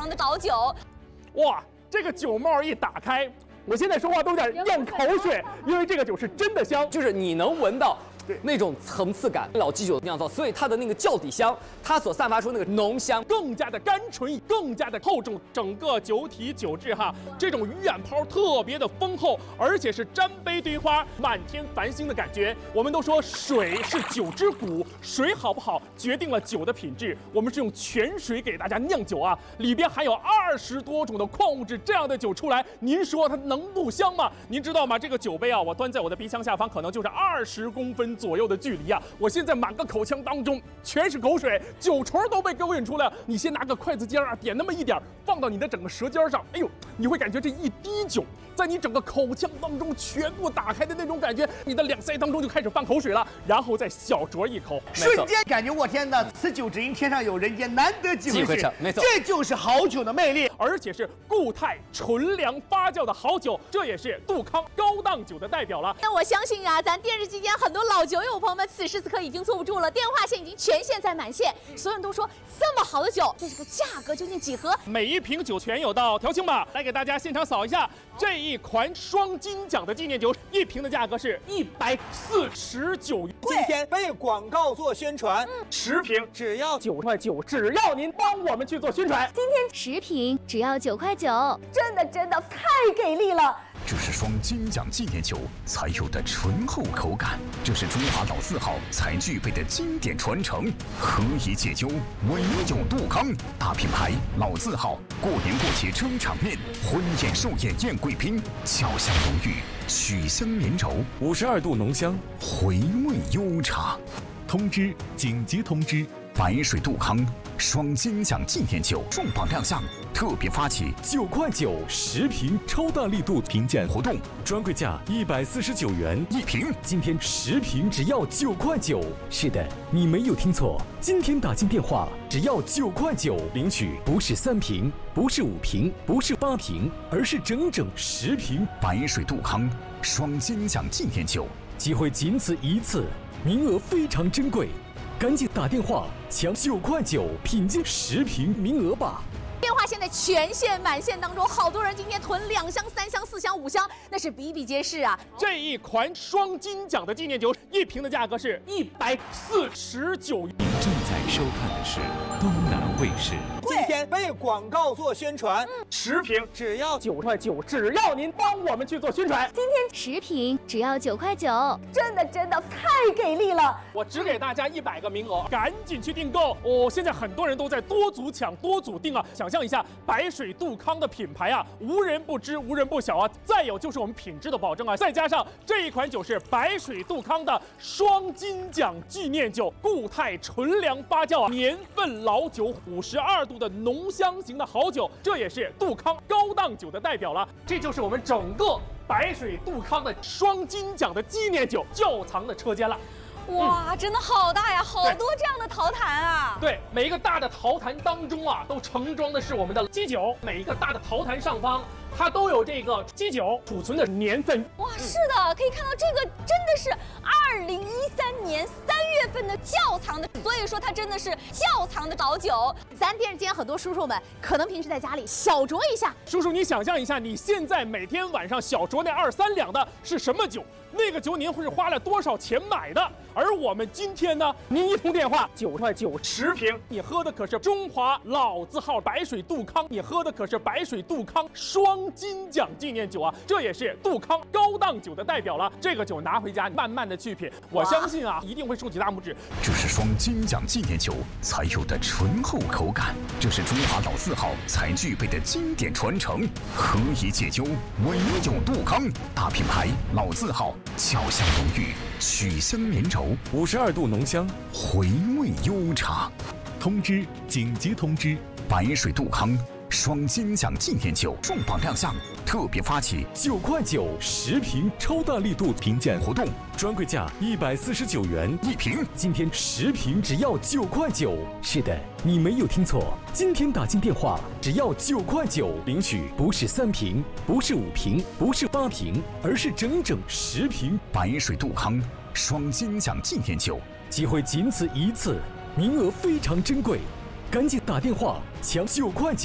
藏的老酒。 哇，这个酒帽一打开，我现在说话都有点咽口水，因为这个酒是真的香， 就是你能闻到。那种层次感，老基酒酿造，所以它的那个窖底香，它所散发出那个浓香， 更加的甘醇，更加的厚重。整个酒体酒质哈，这种鱼眼泡特别的丰厚，而且是沾杯堆花，满天繁星的感觉。我们都说水是酒之骨，水好不好决定了酒的品质。我们是用泉水给大家酿酒啊，里边含有20多种的矿物质，这样的酒出来，您说它能不香吗？您知道吗？这个酒杯啊，我端在我的鼻腔下方，可能就是20公分左右的距离啊！我现在满个口腔当中全是口水，酒唇都被勾引出来了。你先拿个筷子尖啊，点那么一点，放到你的整个舌尖上，哎呦，你会感觉这一滴酒在你整个口腔当中全部打开的那种感觉，你的两腮当中就开始泛口水了，然后再小酌一口， 瞬间感觉我天哪，此酒只应天上有人间，难得几回尝。 没错， 这就是好酒的魅力， 而且是固态纯粮发酵的好酒，这也是杜康高档酒的代表了。 那我相信啊，咱电视机前很多老酒友朋友们，此时此刻已经坐不住了，电话线已经全线在满线，所有人都说这么好的酒，这个价格究竟几何？ 每一瓶酒全有到，调清吧，来给大家现场扫一下这一款双金奖的纪念酒，一瓶的价格是149元。 今天为广告做宣传，10瓶只要 9块9，只要您帮我们去做宣传。 今天10瓶只要9块9， 真的太给力了！ 这是双金奖纪念酒才有的醇厚口感，这是中华老字号才具备的经典传承，何以解忧，唯有杜康。大品牌老字号，过年过节撑场面，婚宴寿宴宴贵宾，俏香浓郁，曲香绵柔 ，52度浓香， 回味悠长。通知，紧急通知！白水杜康双金奖纪念酒重磅亮相，特别发起 9块9 10瓶超大力度评鉴活动，专柜价149元一瓶， 今天10瓶只要9块9。是的，你没有听错，今天打进电话只要9块9，领取不是3瓶，不是5瓶，不是8瓶，而是整整10瓶。 白水杜康双金奖纪念酒， 机会仅此一次，名额非常珍贵。赶紧打电话抢9块9品鉴10瓶名额吧！ 电话现在全线满线当中，好多人今天囤2箱、3箱、4箱、5箱，那是比比皆是啊！ 这一款双金奖的纪念酒，一瓶的价格是149元。 您正在收看的是东南卫视。 今天为广告做宣传，10瓶只要 9块9，只要您帮我们去做宣传。 今天10瓶只要9块9， 真的太给力了！ 我只给大家100个名额，赶紧去订购哦！现在很多人都在多组抢、多组订啊！想象一下，白水杜康的品牌啊，无人不知、无人不晓啊！再有就是我们品质的保证啊！再加上这一款酒是白水杜康的双金奖纪念酒，固态纯粮发酵啊，年份老酒，52度的浓香型的好酒，这也是杜康高档酒的代表了。这就是我们整个白水杜康的双金奖的纪念酒窖藏的车间了。 哇，真的好大呀，好多这样的陶坛啊！ 对，每一个大的陶坛当中啊，都盛装的是我们的基酒。每一个大的陶坛上方，它都有这个基酒储存的年份。 哇，是的，可以看到这个真的是2013年3月份的窖藏的，所以说它真的是窖藏的老酒。咱电视间很多叔叔们可能平时在家里小酌一下， 叔叔你想象一下，你现在每天晚上小酌那2、3两的是什么酒？那个酒您会是花了多少钱买的？而我们今天呢，您一通电话9块9 10瓶，你喝的可是中华老字号白水杜康，你喝的可是白水杜康双金奖纪念酒啊，这也是杜康高档酒的代表了。这个酒拿回家慢慢的去品，我相信啊，一定会竖起大拇指。 这是双金奖纪念酒才有的醇厚口感，这是中华老字号才具备的经典传承，何以解忧，唯有杜康。大品牌老字号，俏香浓郁，曲香绵柔 ，52度浓香， 回味悠长。 通知，紧急通知！ 白水杜康双金奖纪念酒重磅亮相，特别发起 9块9 10瓶超大力度评鉴活动，专柜价149元一瓶， 今天10瓶只要9块9。是的，你没有听错，今天打进电话只要9块9，领取不是3瓶，不是5瓶，不是8瓶，而是整整10瓶。 白水杜康双金奖纪念酒， 机会仅此一次，名额非常珍贵，赶紧打电话抢9块9。